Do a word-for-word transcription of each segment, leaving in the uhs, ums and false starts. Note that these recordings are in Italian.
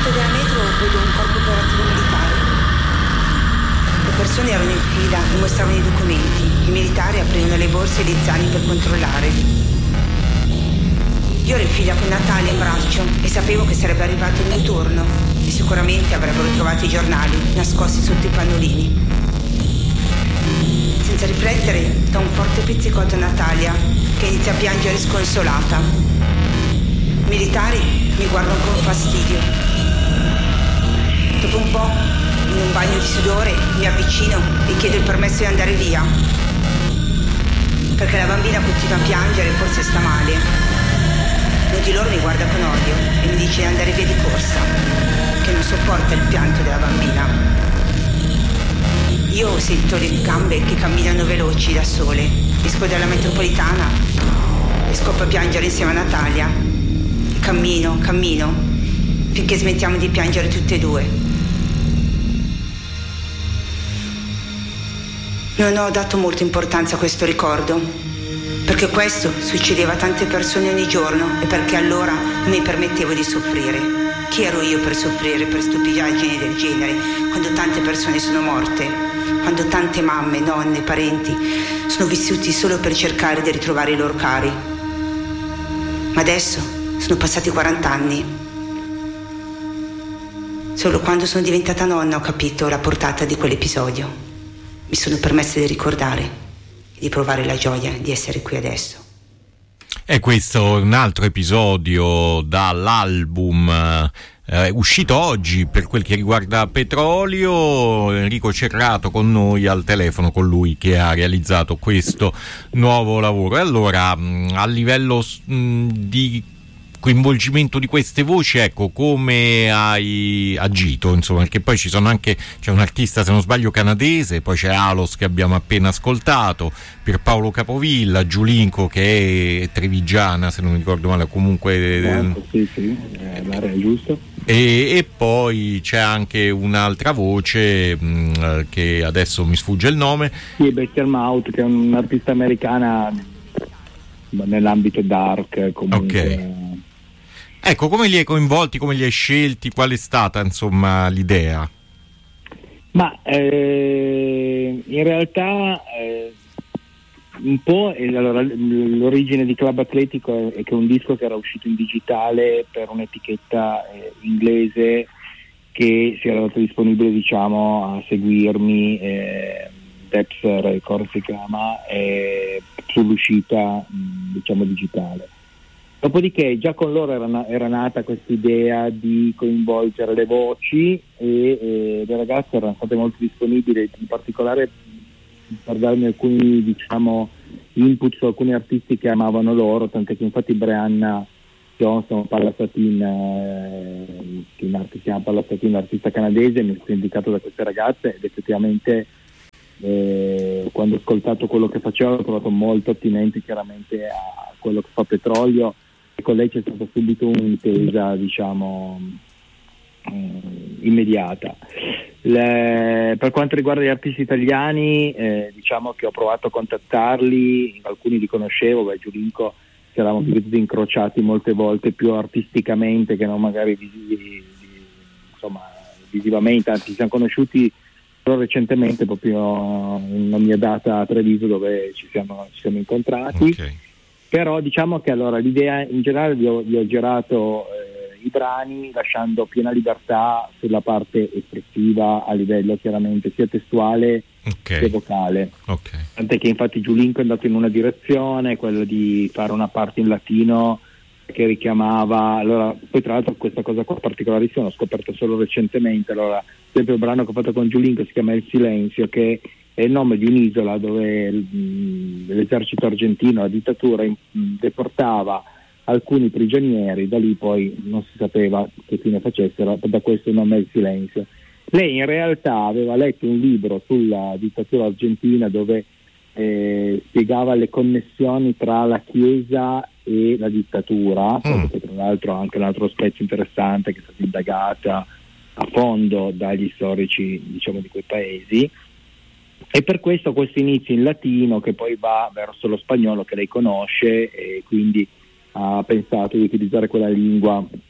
porta della metro vedo un corpo operativo militare. Le persone erano in fila e mostravano i documenti. I militari aprivano le borse e gli zaini per controllare. Io ero in fila con Natalia in braccio e sapevo che sarebbe arrivato il mio turno e sicuramente avrebbero trovato i giornali nascosti sotto i pannolini. Senza riflettere do un forte pizzicotto a Natalia, che inizia a piangere sconsolata. I militari mi guardano con fastidio. Dopo un po', in un bagno di sudore, mi avvicino e chiedo il permesso di andare via, perché la bambina continua a piangere e forse sta male. Uno di loro mi guarda con odio e mi dice di andare via di corsa, che non sopporta il pianto della bambina. Io sento le gambe che camminano veloci da sole, esco dalla metropolitana e scopro a piangere insieme a Natalia. E cammino, cammino, finché smettiamo di piangere tutte e due. Non ho dato molta importanza a questo ricordo, perché questo succedeva a tante persone ogni giorno e perché allora non mi permettevo di soffrire. Chi ero io per soffrire per stupidaggini del genere, quando tante persone sono morte? Quando tante mamme, nonne, parenti sono vissuti solo per cercare di ritrovare i loro cari. Ma adesso sono passati quaranta anni. Solo quando sono diventata nonna ho capito la portata di quell'episodio. Mi sono permessa di ricordare e di provare la gioia di essere qui adesso. E questo è un altro episodio dall'album eh, uscito oggi per quel che riguarda Petrolio. Enrico Cerrato con noi al telefono, con lui che ha realizzato questo nuovo lavoro. E allora mh, a livello mh, di coinvolgimento di queste voci, ecco, come hai agito, insomma, perché poi ci sono anche, c'è un artista, se non sbaglio, canadese, poi c'è Alos che abbiamo appena ascoltato, Pierpaolo Capovilla, Giulinco che è trevigiana, se non mi ricordo male, comunque eh, sì, sì, eh, l'area giusto. E, e poi c'è anche un'altra voce mh, che adesso mi sfugge il nome. Sì, Bestial Mouth, che è un'artista americana nell'ambito dark comunque. Ok. Ecco, come li hai coinvolti, come li hai scelti, qual è stata insomma l'idea? Ma eh, in realtà eh, un po' allora, l'origine di Club Atletico è che è un disco che era uscito in digitale per un'etichetta eh, inglese che si era dato disponibile, diciamo, a seguirmi, eh, Depth Record si chiama, eh, sull'uscita mh, diciamo digitale. Dopodiché già con loro era, na- era nata questa idea di coinvolgere le voci e, e le ragazze erano state molto disponibili, in particolare per darmi alcuni, diciamo, input su alcuni artisti che amavano loro, tant'è che infatti Brianna Johnson, Pallasatin, eh, che in arte si chiama Pallasatin, l'artista canadese, mi è stato indicato da queste ragazze ed effettivamente eh, quando ho ascoltato quello che faceva l'ho trovato molto attinente chiaramente a quello che fa Petrolio. E con lei c'è stata subito un'intesa, diciamo, eh, immediata. Le, per quanto riguarda gli artisti italiani, eh, diciamo che ho provato a contattarli, alcuni li conoscevo, beh, Giulinco ci eravamo più incrociati molte volte più artisticamente che non magari visi, insomma, visivamente, anzi ci siamo conosciuti però recentemente proprio in una mia data a Treviso dove ci siamo, ci siamo incontrati. Okay. Però diciamo che allora l'idea in generale vi ho, vi ho girato eh, i brani lasciando piena libertà sulla parte espressiva a livello chiaramente sia testuale okay. che vocale. Okay. Tant'è che infatti Giulinco è andato in una direzione, quella di fare una parte in latino che richiamava, allora poi tra l'altro questa cosa qua particolarissima l'ho scoperto solo recentemente, allora sempre il brano che ho fatto con Giulinco si chiama Il Silenzio, che è il nome di un'isola dove mh, l'esercito argentino, la dittatura, mh, deportava alcuni prigionieri, da lì poi non si sapeva che fine facessero, da questo il nome è Il Silenzio. Lei in realtà aveva letto un libro sulla dittatura argentina dove eh, spiegava le connessioni tra la Chiesa e la dittatura, mm. che tra l'altro ha anche un altro aspetto interessante che è stato indagata a fondo dagli storici, diciamo, di quei paesi. E per questo questo inizio in latino che poi va verso lo spagnolo che lei conosce e quindi ha pensato di utilizzare quella lingua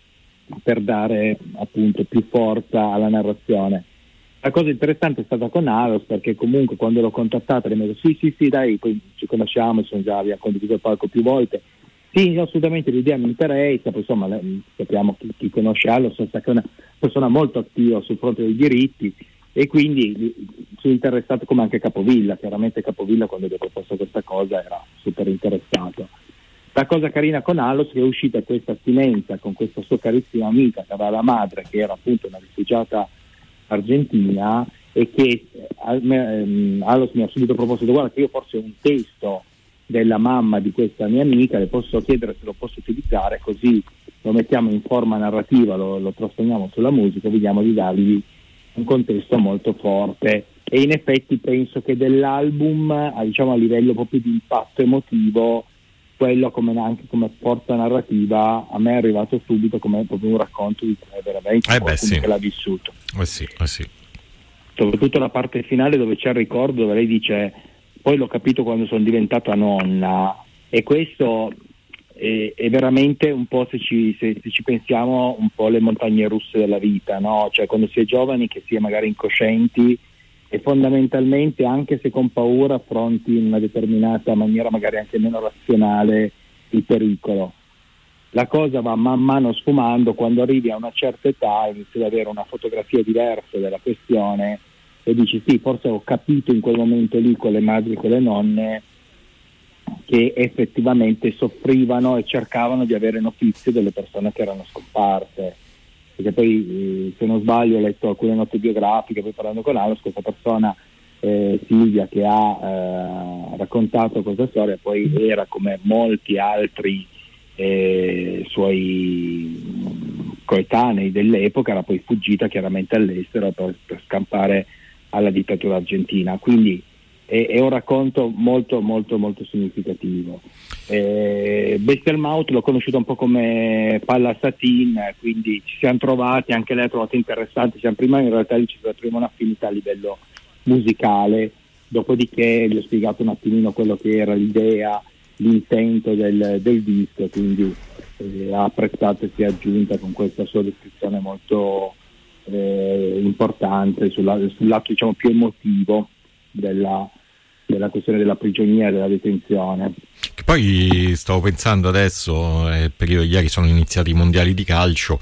per dare appunto più forza alla narrazione. La cosa interessante è stata con Alos, perché comunque quando l'ho contattata mi ha detto sì sì sì dai, poi ci conosciamo, sono già, abbiamo condiviso il palco più volte, sì assolutamente l'idea mi interessa, poi insomma lei, sappiamo chi, chi conosce Alos sa che è una persona molto attiva sul fronte dei diritti, e quindi sono interessato, come anche Capovilla, chiaramente Capovilla quando gli ho proposto questa cosa era super interessato. La cosa carina con Alos è che è uscita questa attinenza con questa sua carissima amica che aveva la madre che era appunto una rifugiata argentina, e che eh, Alos mi ha subito proposto: guarda che io forse un testo della mamma di questa mia amica le posso chiedere se lo posso utilizzare, così lo mettiamo in forma narrativa, lo, lo trasformiamo sulla musica, vediamo di dargli un contesto molto forte. E in effetti penso che dell'album, diciamo a livello proprio di impatto emotivo, quello come anche come forza narrativa a me è arrivato subito come proprio un racconto di te, veramente eh beh, sì. che l'ha vissuto. Eh sì, eh sì. Soprattutto la parte finale dove c'è il ricordo, dove lei dice poi l'ho capito quando sono diventata nonna, e questo è, è veramente un po', se ci, se, se ci pensiamo, un po' le montagne russe della vita, no? Cioè quando si è giovani, che si è magari incoscienti, e fondamentalmente anche se con paura affronti in una determinata maniera magari anche meno razionale il pericolo. La cosa va man mano sfumando, quando arrivi a una certa età inizi ad avere una fotografia diversa della questione e dici sì, forse ho capito in quel momento lì con le madri e con le nonne che effettivamente soffrivano e cercavano di avere notizie delle persone che erano scomparse. Perché poi, se non sbaglio, ho letto alcune note biografiche, poi parlando con Alos, questa persona, eh, Silvia, che ha eh, raccontato questa storia, poi era come molti altri eh, suoi coetanei dell'epoca, era poi fuggita chiaramente all'estero per, per scampare alla dittatura argentina. Quindi è, è un racconto molto molto molto significativo. Eh, Bestial Mouth l'ho conosciuto un po' come Palla Satin, quindi ci siamo trovati, anche lei ha trovato interessante, siamo prima in realtà ci siamo prima un'affinità a livello musicale, dopodiché gli ho spiegato un attimino quello che era l'idea, l'intento del, del disco, quindi eh, ha apprezzato e si è aggiunta con questa sua descrizione molto eh, importante sulla, sul lato diciamo più emotivo della, della questione della prigionia e della detenzione. Che poi stavo pensando adesso, nel periodo ieri sono iniziati i mondiali di calcio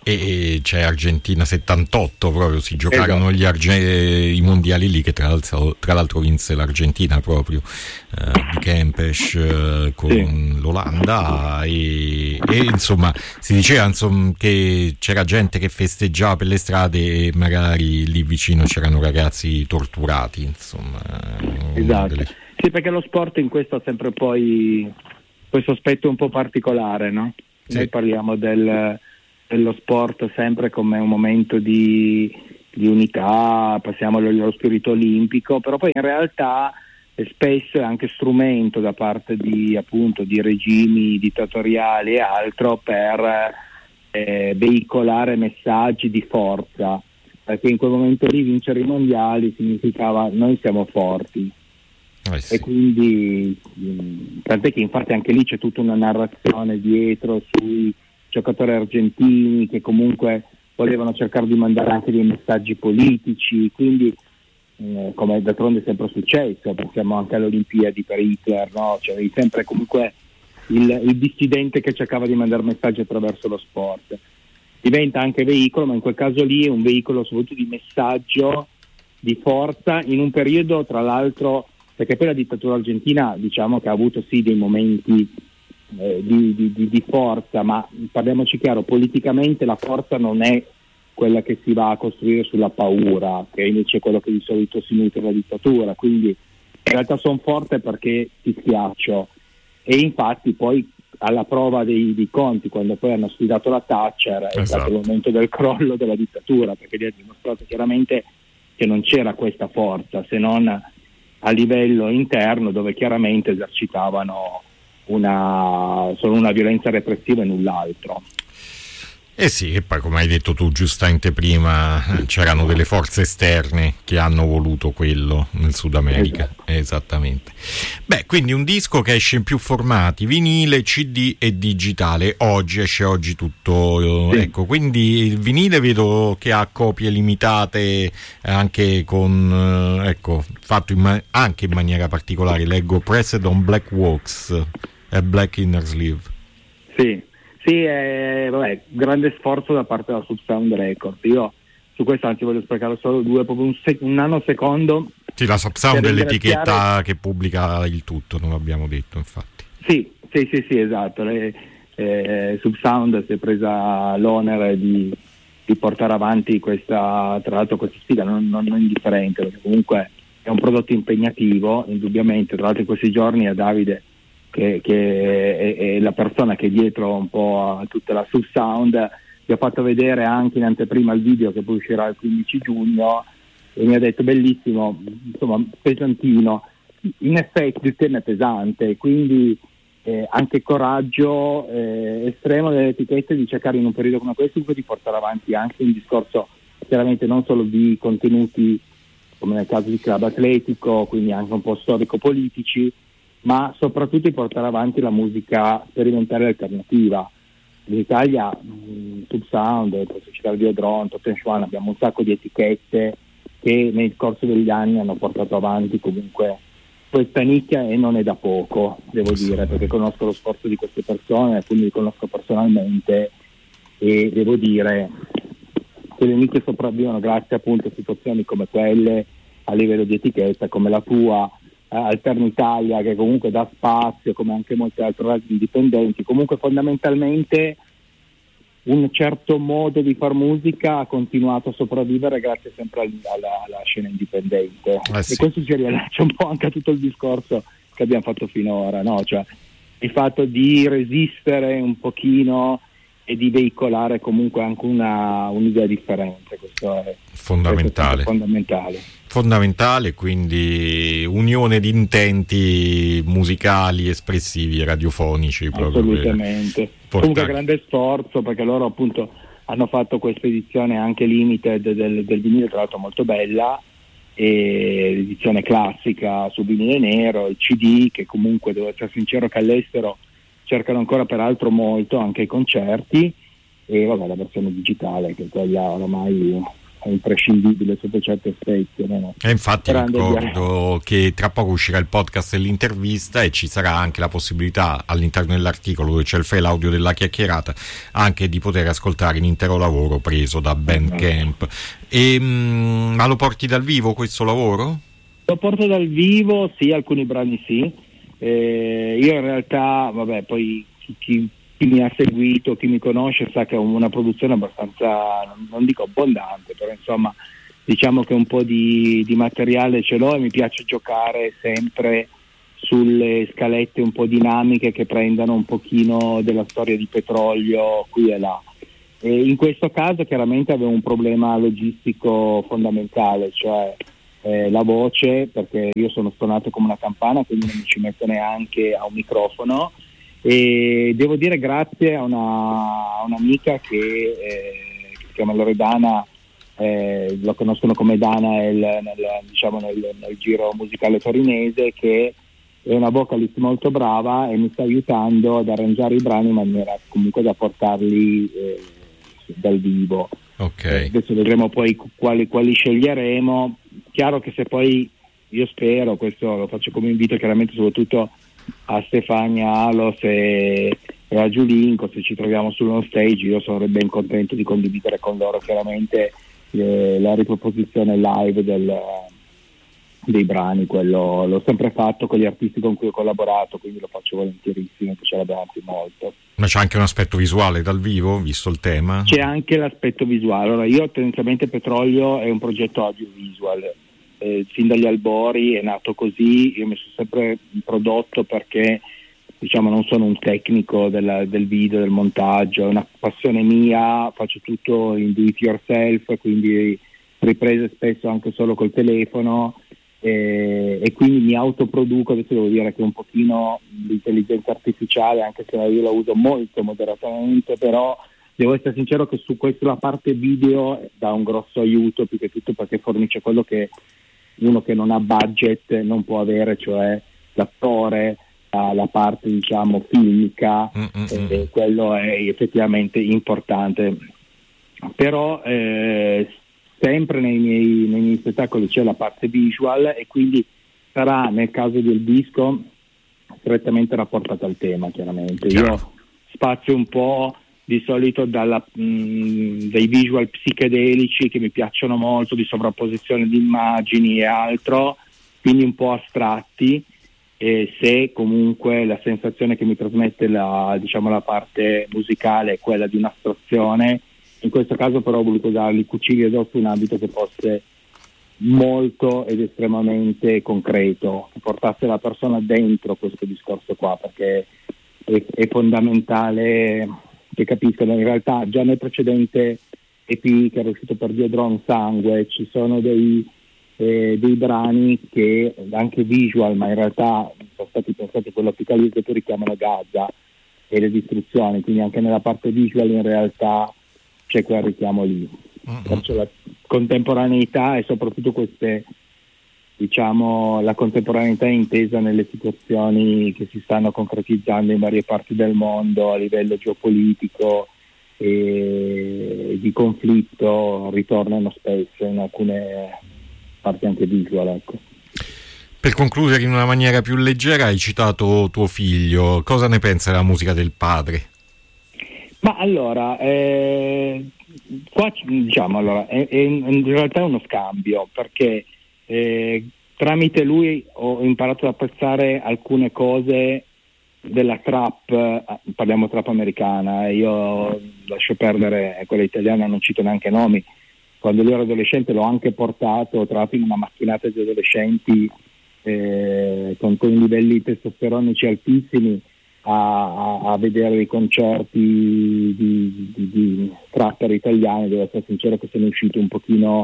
e c'è Argentina settantotto, proprio si giocarono esatto. gli arge- i mondiali lì, che tra l'altro, tra l'altro vinse l'Argentina proprio eh, di Kempes eh, con sì. l'Olanda e, e insomma si diceva insomma che c'era gente che festeggiava per le strade e magari lì vicino c'erano ragazzi torturati, insomma. Esatto. Delle... Sì, perché lo sport in questo ha sempre poi questo aspetto un po' particolare, no? Sì. Noi parliamo del dello sport sempre come un momento di, di unità, passiamo allo spirito olimpico, però poi in realtà è spesso è anche strumento da parte di appunto di regimi dittatoriali e altro per eh, veicolare messaggi di forza, perché in quel momento lì vincere i mondiali significava noi siamo forti. Eh sì. E quindi mh, tant'è che infatti anche lì c'è tutta una narrazione dietro sui giocatori argentini che comunque volevano cercare di mandare anche dei messaggi politici, quindi eh, come d'altronde è sempre successo, pensiamo anche alle Olimpiadi per Hitler, no? Cioè sempre comunque il, il dissidente che cercava di mandare messaggi attraverso lo sport. Diventa anche veicolo, ma in quel caso lì è un veicolo soprattutto di messaggio, di forza, in un periodo tra l'altro, perché poi la dittatura argentina diciamo che ha avuto sì dei momenti Eh, di, di, di forza, ma parliamoci chiaro, politicamente la forza non è quella che si va a costruire sulla paura, che invece è quello che di solito si nutre la dittatura, quindi in realtà sono forte perché ti schiaccio. E infatti poi alla prova dei, dei conti, quando poi hanno sfidato la Thatcher, è esatto. stato il momento del crollo della dittatura, perché gli ha dimostrato chiaramente che non c'era questa forza se non a livello interno, dove chiaramente esercitavano una solo una violenza repressiva e null'altro. Eh sì, e poi come hai detto tu giustamente prima, c'erano delle forze esterne che hanno voluto quello nel Sud America. Esatto. Esattamente. Beh, quindi un disco che esce in più formati, vinile, C D e digitale. Oggi esce oggi tutto, sì. Ecco, quindi il vinile vedo che ha copie limitate anche con, ecco, fatto in ma- anche in maniera particolare, leggo Pressed on Black Wax e Black Inner Sleeve. Sì. Sì, eh, vabbè, grande sforzo da parte della Subsound Records. Io su questo anzi voglio sprecare solo due, proprio un, sec- un nanosecondo. Sì, la Subsound è l'etichetta che pubblica il tutto, non l'abbiamo detto infatti. Sì, sì, sì, sì, esatto. Le, eh, Subsound si è presa l'onere di, di portare avanti questa, tra l'altro questa sfida non, non, non indifferente, perché comunque è un prodotto impegnativo, indubbiamente. Tra l'altro in questi giorni a Davide, che, che è, è la persona che è dietro un po' a tutta la Subsound, vi ho fatto vedere anche in anteprima il video che poi uscirà il quindici giugno e mi ha detto bellissimo, insomma pesantino. In effetti il tema è pesante, quindi eh, anche coraggio eh, estremo delle etichette di cercare in un periodo come questo di portare avanti anche un discorso chiaramente non solo di contenuti come nel caso di Club Atletico, quindi anche un po' storico-politici, ma soprattutto di portare avanti la musica sperimentale alternativa. In Italia, mh, Subsound, posso citare Videodrome, Totten Schwan, abbiamo un sacco di etichette che nel corso degli anni hanno portato avanti comunque questa nicchia e non è da poco, devo dire, perché conosco lo sforzo di queste persone, quindi li conosco personalmente e devo dire che le nicchie sopravvivono grazie appunto a situazioni come quelle a livello di etichetta, come la tua, Alterna Italia, che comunque dà spazio, come anche molti altri radio indipendenti. Comunque fondamentalmente un certo modo di far musica ha continuato a sopravvivere grazie sempre alla, alla scena indipendente, eh sì. E questo ci riallaccia un po' anche a tutto il discorso che abbiamo fatto finora, no? Cioè il fatto di resistere un pochino e di veicolare comunque anche una, un'idea differente, questo è fondamentale. Questo è fondamentale. Fondamentale, quindi unione di intenti musicali, espressivi, radiofonici. Assolutamente. Comunque grande sforzo, perché loro appunto hanno fatto questa edizione anche limited del, del vinile, tra l'altro molto bella, e l'edizione classica su vinile nero, il C D, che comunque devo essere sincero che all'estero cercano ancora peraltro molto, anche i concerti, e vabbè la versione digitale che quella ormai è imprescindibile sotto certi aspetti, no? E infatti ricordo che tra poco uscirà il podcast e l'intervista e ci sarà anche la possibilità all'interno dell'articolo dove c'è il file audio della chiacchierata anche di poter ascoltare l'intero lavoro preso da Bandcamp. E, mh, ma lo porti dal vivo questo lavoro? Lo porto dal vivo, sì, alcuni brani sì. Eh, io in realtà, vabbè, poi chi, chi, chi mi ha seguito, chi mi conosce sa che ho una produzione abbastanza, non dico abbondante, però insomma diciamo che un po' di, di materiale ce l'ho e mi piace giocare sempre sulle scalette un po' dinamiche che prendano un pochino della storia di Petrolio qui e là. E in questo caso chiaramente avevo un problema logistico fondamentale, cioè Eh, la voce, perché io sono suonato come una campana, quindi non mi ci metto neanche a un microfono, e devo dire grazie a una, a un'amica che, eh, che si chiama Loredana, eh, lo conoscono come Dana nel, nel, diciamo nel, nel giro musicale torinese, che è una vocalist molto brava e mi sta aiutando ad arrangiare i brani in maniera comunque da portarli eh, dal vivo. Okay. Eh, adesso vedremo poi quali, quali sceglieremo. Chiaro che se poi, io spero, questo lo faccio come invito chiaramente soprattutto a Stefania Alos e, e a Giulinco, se ci troviamo sullo stage io sarei ben contento di condividere con loro chiaramente eh, la riproposizione live del, dei brani. Quello l'ho sempre fatto con gli artisti con cui ho collaborato, quindi lo faccio volentierissimo, che ce l'abbiamo anche molto. Ma c'è anche un aspetto visuale dal vivo, visto il tema? C'è anche l'aspetto visuale. Allora, io tendenzialmente Petrolio è un progetto audiovisual, eh, fin dagli albori è nato così. Io mi sono sempre prodotto perché diciamo non sono un tecnico della, del video, del montaggio, è una passione mia, faccio tutto in do it yourself, quindi riprese spesso anche solo col telefono. E, e quindi mi autoproduco. Adesso devo dire che un pochino l'intelligenza artificiale, anche se io la uso molto moderatamente, però devo essere sincero che su questa la parte video dà un grosso aiuto, più che tutto perché fornisce quello che uno che non ha budget non può avere, cioè l'attore, la, la parte diciamo filmica, e quello è effettivamente importante. Però eh, sempre nei miei, nei miei spettacoli c'è la parte visual, e quindi sarà, nel caso del disco, strettamente rapportata al tema, chiaramente. Io spazio un po' di solito dalla, mh, dai visual psichedelici che mi piacciono molto, di sovrapposizione di immagini e altro, quindi un po' astratti, e se comunque la sensazione che mi trasmette la, diciamo, la parte musicale è quella di un'astrazione, in questo caso però ho voluto dargli cucire addosso un abito che fosse molto ed estremamente concreto, che portasse la persona dentro questo discorso qua, perché è, è fondamentale che capiscano. In realtà già nel precedente E P che era uscito per Dio Dron Sangue ci sono dei, eh, dei brani che anche visual, ma in realtà sono stati pensati con l'apocalisse che richiamano Gaza e le distruzioni, quindi anche nella parte visual in realtà c'è quel richiamo lì. Uh-huh. Perciò la contemporaneità e soprattutto queste, diciamo, la contemporaneità intesa nelle situazioni che si stanno concretizzando in varie parti del mondo a livello geopolitico e di conflitto ritornano spesso in alcune parti anche visual, ecco. Per concludere in una maniera più leggera, hai citato tuo figlio, cosa ne pensa della musica del padre? Ma allora, eh, qua diciamo, allora, è, è in realtà è uno scambio, perché eh, tramite lui ho imparato ad apprezzare alcune cose della trap, parliamo trap americana, io lascio perdere quella italiana, non cito neanche nomi. Quando lui era adolescente l'ho anche portato, tra l'altro in una macchinata di adolescenti eh, con, con livelli testosteronici altissimi, A, a, a vedere i concerti di, di, di trapper italiani. Devo essere sincero che sono uscito un pochino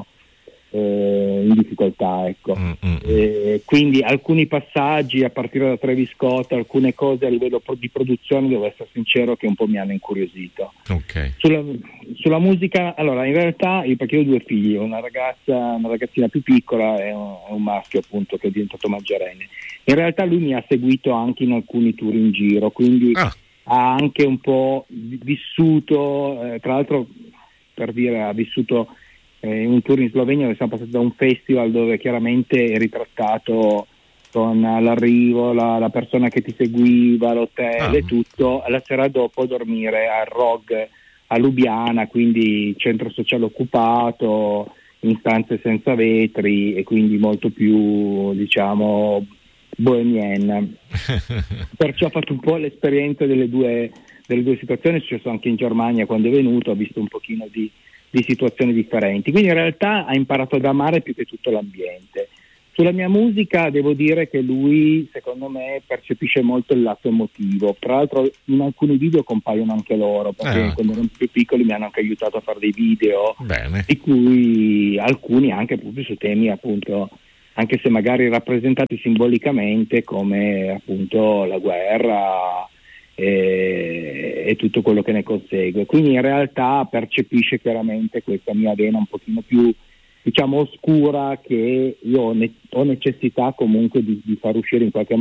eh, in difficoltà, ecco. Mm-hmm. E quindi alcuni passaggi a partire da Travis Scott, alcune cose a livello pro- di produzione, devo essere sincero che un po' mi hanno incuriosito. Okay. Sulla, sulla musica, allora in realtà io, perché io ho due figli, una ragazza, una ragazzina più piccola e un, un maschio appunto che è diventato maggiorenne. In realtà lui mi ha seguito anche in alcuni tour in giro, quindi ah. ha anche un po' vissuto, eh, tra l'altro per dire ha vissuto eh, un tour in Slovenia dove siamo passati da un festival dove chiaramente è ritrattato con l'arrivo, la, la persona che ti seguiva, l'hotel ah. e tutto, la sera dopo dormire al R O G a Lubiana, quindi centro sociale occupato, in stanze senza vetri e quindi molto più, diciamo, bohemienne. Perciò ho fatto un po' l'esperienza delle due, delle due situazioni. È successo anche in Germania quando è venuto, ho visto un pochino di, di situazioni differenti, quindi in realtà ha imparato ad amare più che tutto l'ambiente. Sulla mia musica devo dire che lui, secondo me, percepisce molto il lato emotivo. Tra l'altro in alcuni video compaiono anche loro, perché eh. quando erano più piccoli mi hanno anche aiutato a fare dei video. Bene. Di cui alcuni anche proprio su temi, appunto, anche se magari rappresentati simbolicamente, come appunto la guerra e, e tutto quello che ne consegue. Quindi in realtà percepisce chiaramente questa mia vena un pochino più, diciamo, oscura, che io ho, ne- ho necessità comunque di, di far uscire in qualche